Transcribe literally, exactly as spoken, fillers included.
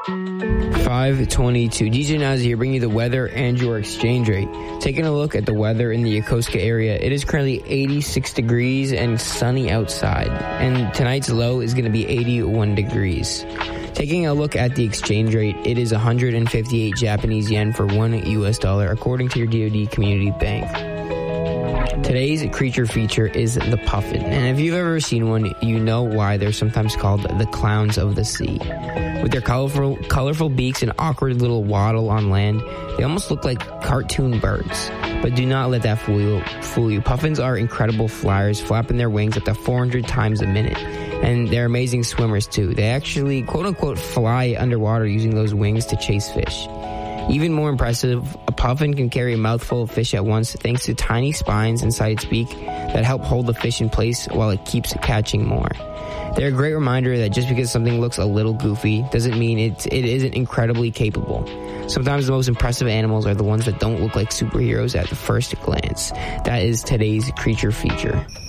five twenty-two. D J Nazi here, bringing you the weather and your exchange rate. Taking a look at the weather in the Yokosuka area, it is currently eighty-six degrees and sunny outside. And tonight's low is going to be eighty-one degrees. Taking a look at the exchange rate, it is one hundred fifty-eight Japanese yen for one U S dollar, according to your D O D Community Bank. Today's creature feature is the puffin. And if you've ever seen one, you know why they're sometimes called the clowns of the sea. With their colorful, colorful beaks and awkward little waddle on land, they almost look like cartoon birds. But do not let that fool you. Fool you. Puffins are incredible flyers, flapping their wings up to four hundred times a minute. And they're amazing swimmers, too. They actually, quote-unquote, fly underwater using those wings to chase fish. Even more impressive, a puffin can carry a mouthful of fish at once thanks to tiny spines inside its beak that help hold the fish in place while it keeps catching more. They're a great reminder that just because something looks a little goofy doesn't mean it, it isn't incredibly capable. Sometimes the most impressive animals are the ones that don't look like superheroes at the first glance. That is today's creature feature.